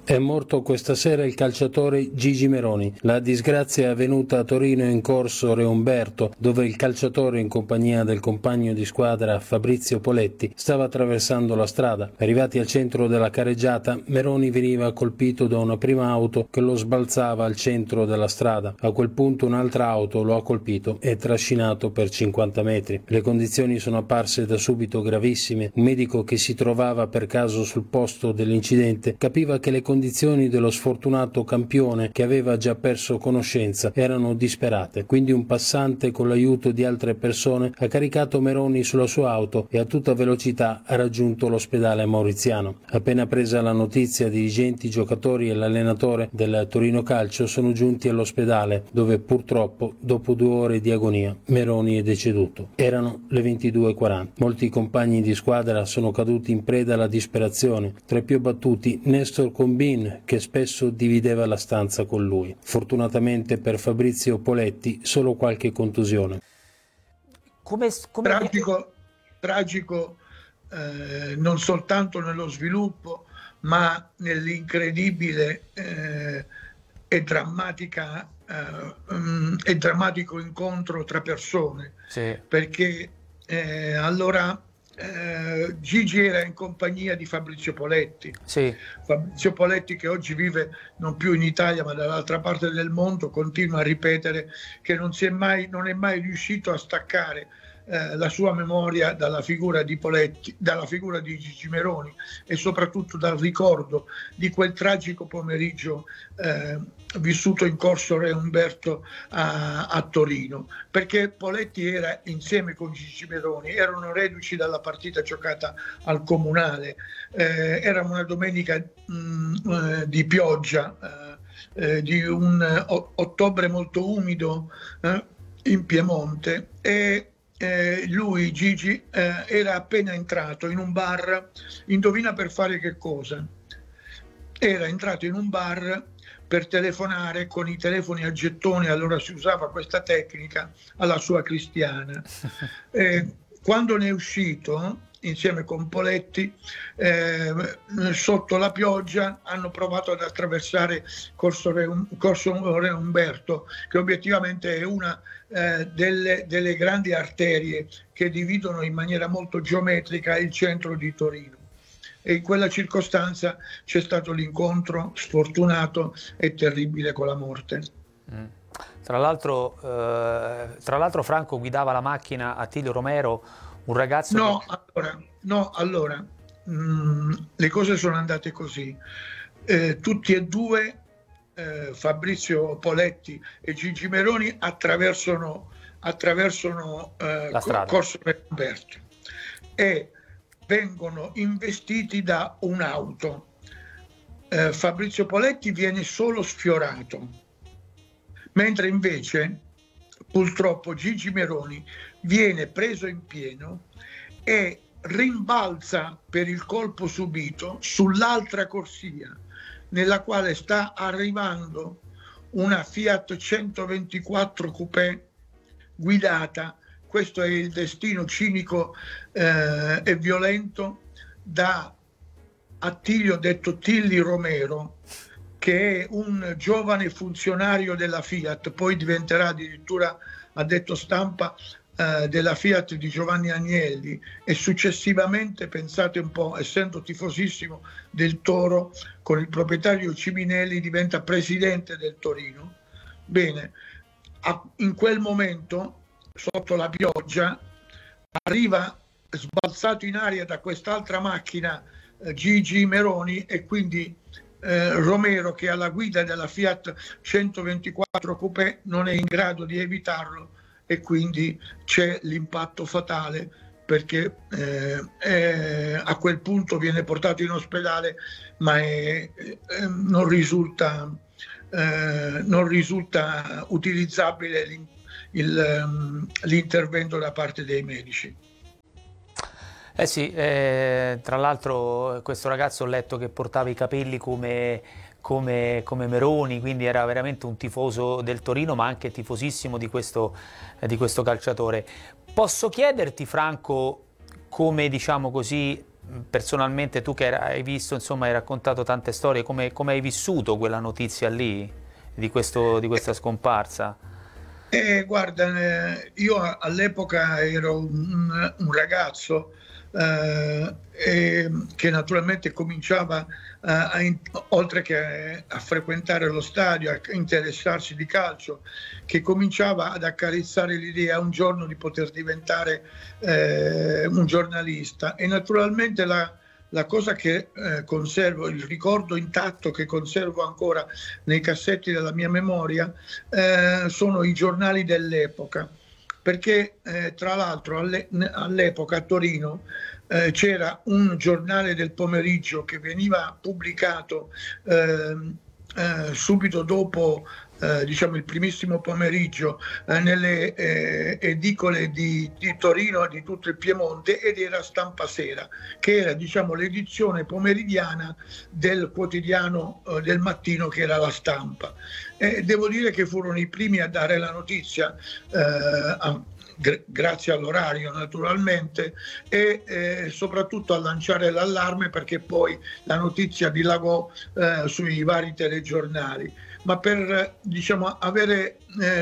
È morto questa sera il calciatore Gigi Meroni. La disgrazia è avvenuta a Torino in corso Re Umberto, dove il calciatore in compagnia del compagno di squadra Fabrizio Poletti stava attraversando la strada. Arrivati al centro della careggiata, Meroni veniva colpito da una prima auto che lo sbalzava al centro della strada. A quel punto un'altra auto lo ha colpito e trascinato per 50 metri. Le condizioni sono apparse da subito gravissime. Un medico che si trovava per caso sul posto dell'incidente capiva che le condizioni dello sfortunato campione, che aveva già perso conoscenza, erano disperate. Quindi un passante, con l'aiuto di altre persone, ha caricato Meroni sulla sua auto e a tutta velocità ha raggiunto l'ospedale mauriziano. Appena presa la notizia, dirigenti, giocatori e l'allenatore del Torino Calcio sono giunti all'ospedale, dove purtroppo, dopo 2 ore di agonia, Meroni è deceduto. Erano le 22:40. Molti compagni di squadra sono caduti in preda alla disperazione. Tra i più abbattuti Nestor Combin, che spesso divideva la stanza con lui. Fortunatamente per Fabrizio Poletti solo qualche contusione. Tragico non soltanto nello sviluppo, ma nell'incredibile e drammatico incontro tra persone. Sì. Perché allora Gigi era in compagnia di Fabrizio Poletti. Sì. Fabrizio Poletti, che oggi vive non più in Italia ma dall'altra parte del mondo, continua a ripetere che non è mai riuscito a staccare la sua memoria dalla figura di Poletti, dalla figura di Gigi Meroni, e soprattutto dal ricordo di quel tragico pomeriggio vissuto in corso Re Umberto a Torino, perché Poletti era insieme con Gigi Meroni, erano reduci dalla partita giocata al Comunale, era una domenica di pioggia, di un ottobre molto umido in Piemonte, e lui, Gigi, era appena entrato in un bar. Indovina per fare che cosa? Era entrato in un bar per telefonare con i telefoni a gettoni, allora si usava questa tecnica, alla sua Cristiana. Quando ne è uscito insieme con Poletti, sotto la pioggia hanno provato ad attraversare corso Re Umberto, che obiettivamente è una delle grandi arterie che dividono in maniera molto geometrica il centro di Torino. E in quella circostanza c'è stato l'incontro sfortunato e terribile con la morte. Tra l'altro Franco guidava la macchina, Attilio Romero, un ragazzo... Allora, le cose sono andate così. Tutti e due, Fabrizio Poletti e Gigi Meroni, attraversano la strada. corso Re Umberto e vengono investiti da un'auto. Fabrizio Poletti viene solo sfiorato, mentre invece purtroppo Gigi Meroni viene preso in pieno e rimbalza per il colpo subito sull'altra corsia, nella quale sta arrivando una Fiat 124 Coupé guidata, questo è il destino cinico e violento, da Attilio detto Tilli Romero, che è un giovane funzionario della Fiat, poi diventerà addirittura addetto stampa della Fiat di Giovanni Agnelli, e successivamente, pensate un po', essendo tifosissimo del Toro, con il proprietario Ciminelli diventa presidente del Torino. Bene, in quel momento, sotto la pioggia, arriva sbalzato in aria da quest'altra macchina Gigi Meroni, e quindi Romero, che alla guida della Fiat 124 Coupé, non è in grado di evitarlo, e quindi c'è l'impatto fatale, perché a quel punto viene portato in ospedale, ma non risulta utilizzabile l'intervento da parte dei medici. Eh sì, tra l'altro questo ragazzo, ho letto che portava i capelli come Meroni, quindi era veramente un tifoso del Torino, ma anche tifosissimo di questo calciatore. Posso chiederti, Franco, come, diciamo così, personalmente tu che hai visto, insomma, hai raccontato tante storie, come hai vissuto quella notizia lì di questa scomparsa? Guarda, io all'epoca ero un ragazzo che naturalmente cominciava oltre che a frequentare lo stadio, a interessarsi di calcio, che cominciava ad accarezzare l'idea un giorno di poter diventare un giornalista. E naturalmente la cosa che conservo, il ricordo intatto che conservo ancora nei cassetti della mia memoria, sono i giornali dell'epoca, perché tra l'altro all'epoca a Torino c'era un giornale del pomeriggio che veniva pubblicato subito dopo diciamo il primissimo pomeriggio nelle edicole di Torino e di tutto il Piemonte, ed era Stampa Sera, che era diciamo l'edizione pomeridiana del quotidiano del mattino, che era La Stampa. Devo dire che furono i primi a dare la notizia, grazie all'orario naturalmente, e soprattutto a lanciare l'allarme, perché poi la notizia dilagò sui vari telegiornali. Ma per diciamo avere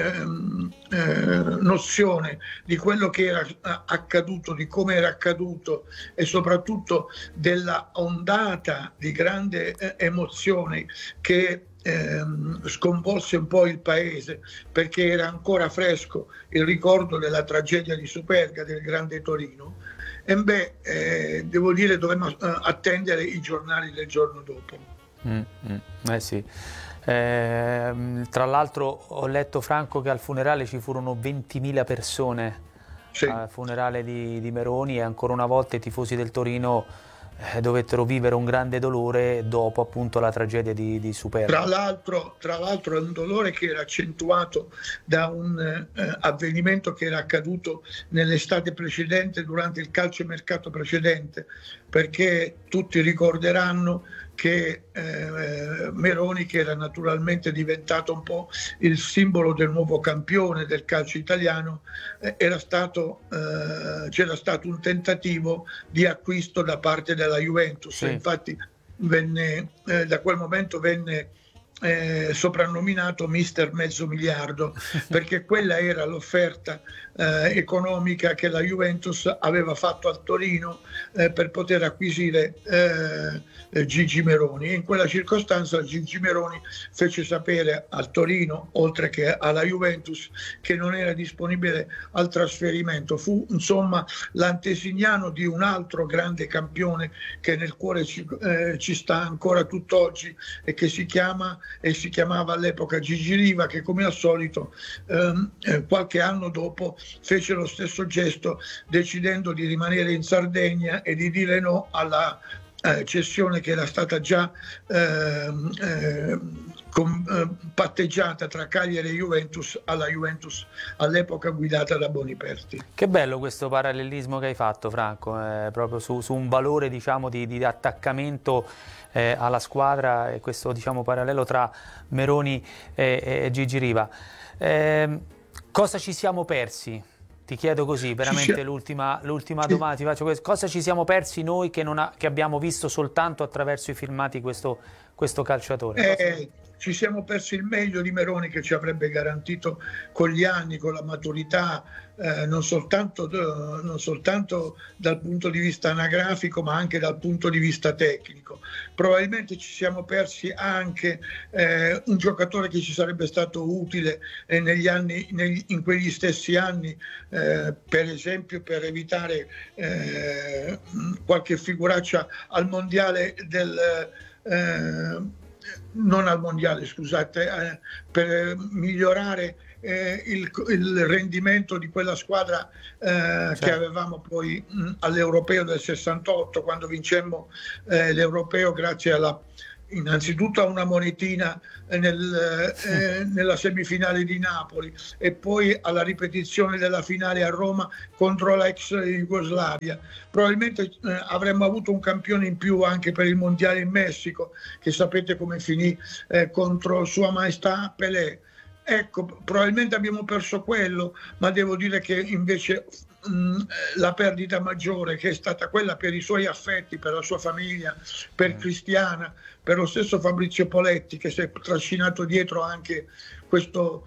nozione di quello che era accaduto, di come era accaduto, e soprattutto della ondata di grande emozione che sconvolse un po' il paese, perché era ancora fresco il ricordo della tragedia di Superga, del Grande Torino, e devo dire dovevamo attendere i giornali del giorno dopo. Sì. Tra l'altro ho letto, Franco, che al funerale ci furono 20.000 persone, sì, al funerale di Meroni, e ancora una volta i tifosi del Torino dovettero vivere un grande dolore dopo appunto la tragedia di Superga. Tra l'altro è un dolore che era accentuato da un avvenimento che era accaduto nell'estate precedente, durante il calciomercato precedente, perché tutti ricorderanno che Meroni, che era naturalmente diventato un po' il simbolo del nuovo campione del calcio italiano, c'era stato un tentativo di acquisto da parte della Juventus, sì. Infatti da quel momento venne soprannominato Mister Mezzo Miliardo, perché quella era l'offerta economica che la Juventus aveva fatto al Torino per poter acquisire Gigi Meroni. E in quella circostanza Gigi Meroni fece sapere al Torino, oltre che alla Juventus, che non era disponibile al trasferimento. Fu insomma l'antesignano di un altro grande campione che nel cuore ci sta ancora tutt'oggi, e che si chiamava all'epoca Gigi Riva, che come al solito qualche anno dopo fece lo stesso gesto, decidendo di rimanere in Sardegna e di dire no alla cessione che era stata già patteggiata tra Cagliari e Juventus, alla Juventus all'epoca guidata da Boniperti. Che bello questo parallelismo che hai fatto, Franco, proprio su un valore diciamo di attaccamento alla squadra, e questo diciamo parallelo tra Meroni e Gigi Riva. Cosa ci siamo persi? Ti chiedo così, veramente l'ultima domanda ti faccio questo. Cosa ci siamo persi noi che abbiamo visto soltanto attraverso i filmati questo calciatore? Ci siamo persi il meglio di Meroni, che ci avrebbe garantito con gli anni, con la maturità, non soltanto dal punto di vista anagrafico, ma anche dal punto di vista tecnico. Probabilmente ci siamo persi anche un giocatore che ci sarebbe stato utile in quegli stessi anni, per esempio per evitare qualche figuraccia al mondiale non al mondiale, scusate, per migliorare il rendimento di quella squadra che avevamo poi all'Europeo del 68, quando vincemmo l'Europeo grazie innanzitutto a una monetina nella semifinale di Napoli, e poi alla ripetizione della finale a Roma contro la ex Jugoslavia. Probabilmente avremmo avuto un campione in più anche per il mondiale in Messico, che sapete come finì contro Sua Maestà Pelé. Ecco, probabilmente abbiamo perso quello, ma devo dire che invece la perdita maggiore, che è stata quella per i suoi affetti, per la sua famiglia, per Cristiana, per lo stesso Fabrizio Poletti, che si è trascinato dietro anche questo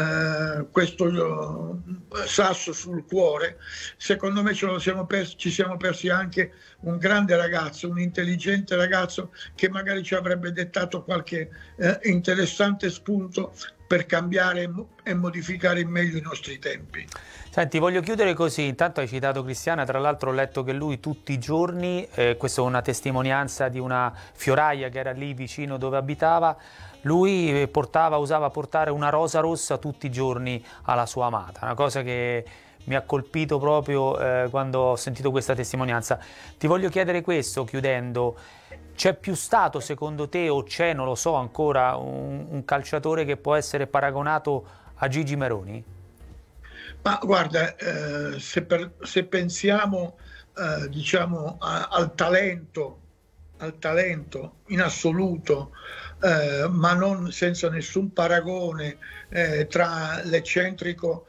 sasso sul cuore. Secondo me ci siamo persi anche un grande ragazzo, un intelligente ragazzo, che magari ci avrebbe dettato qualche interessante spunto per cambiare e modificare in meglio i nostri tempi. Senti, voglio chiudere così. Intanto hai citato Cristiana, tra l'altro ho letto che lui tutti i giorni, questa è una testimonianza di una fioraia che era lì vicino dove abitava, lui usava portare una rosa rossa tutti i giorni alla sua amata, una cosa che mi ha colpito proprio quando ho sentito questa testimonianza. Ti voglio chiedere questo, chiudendo: c'è più stato secondo te, o c'è, non lo so ancora, un calciatore che può essere paragonato a Gigi Meroni? Ma guarda, se pensiamo diciamo al talento in assoluto, ma non senza nessun paragone tra l'eccentrico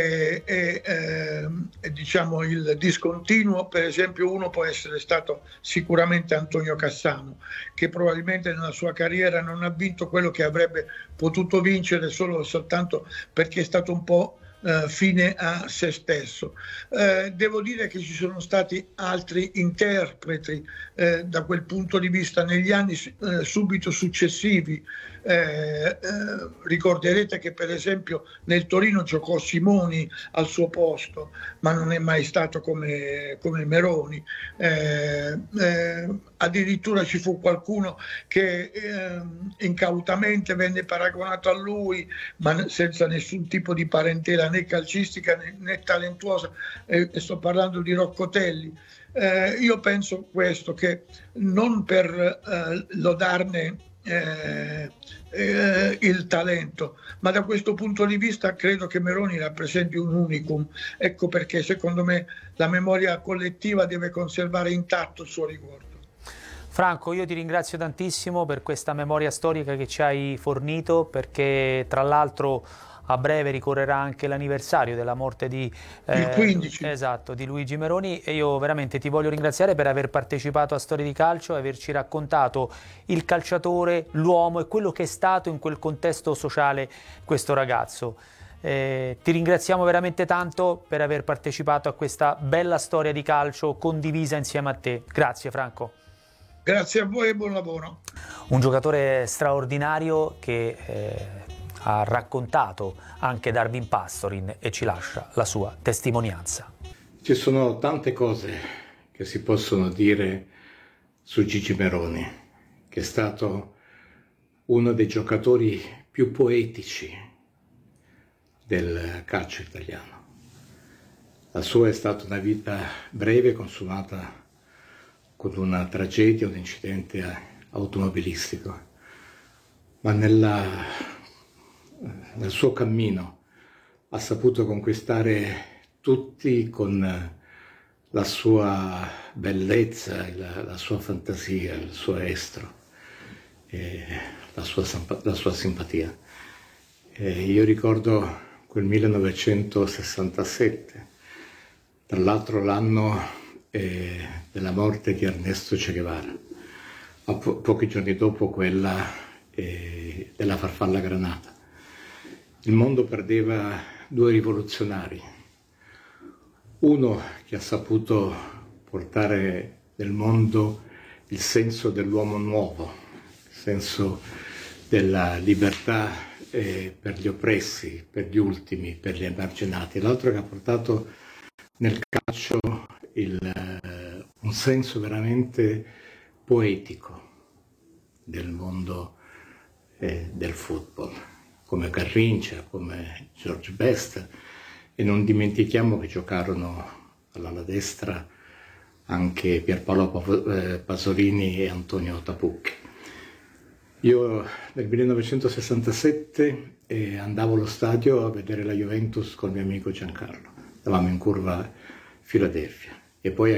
e diciamo il discontinuo, per esempio uno può essere stato sicuramente Antonio Cassano, che probabilmente nella sua carriera non ha vinto quello che avrebbe potuto vincere soltanto perché è stato un po' fine a se stesso. Devo dire che ci sono stati altri interpreti da quel punto di vista negli anni subito successivi. Ricorderete che per esempio nel Torino giocò Simoni al suo posto, ma non è mai stato come Meroni. Addirittura ci fu qualcuno che incautamente venne paragonato a lui, ma senza nessun tipo di parentela né calcistica né talentuosa, e sto parlando di Roccotelli. Io penso questo, che non per lodarne il talento, ma da questo punto di vista credo che Meroni rappresenti un unicum. Ecco perché secondo me la memoria collettiva deve conservare intatto il suo ricordo. Franco, io ti ringrazio tantissimo per questa memoria storica che ci hai fornito, perché tra l'altro a breve ricorrerà anche l'anniversario della morte di, il 15. Esatto, di Luigi Meroni, e io veramente ti voglio ringraziare per aver partecipato a Storie di Calcio e averci raccontato il calciatore, l'uomo e quello che è stato in quel contesto sociale questo ragazzo. Ti ringraziamo veramente tanto per aver partecipato a questa bella storia di calcio condivisa insieme a te. Grazie Franco. Grazie a voi e buon lavoro. Un giocatore straordinario che ha raccontato anche Darwin Pastorin e ci lascia la sua testimonianza. Ci sono tante cose che si possono dire su Gigi Meroni, che è stato uno dei giocatori più poetici del calcio italiano. La sua è stata una vita breve, consumata con una tragedia, un incidente automobilistico, ma nel suo cammino ha saputo conquistare tutti con la sua bellezza, la sua fantasia, il suo estro, la sua simpatia. Io ricordo quel 1967, tra l'altro l'anno della morte di Ernesto Che Guevara, pochi giorni dopo quella della farfalla granata. Il mondo perdeva due rivoluzionari, uno che ha saputo portare nel mondo il senso dell'uomo nuovo, il senso della libertà per gli oppressi, per gli ultimi, per gli emarginati, l'altro che ha portato nel calcio un senso veramente poetico del mondo del football, come Garrincha, come George Best, e non dimentichiamo che giocarono all'ala destra anche Pierpaolo Pasolini e Antonio Tapucchi. Io nel 1967 andavo allo stadio a vedere la Juventus col mio amico Giancarlo, eravamo in curva Philadelphia, e poi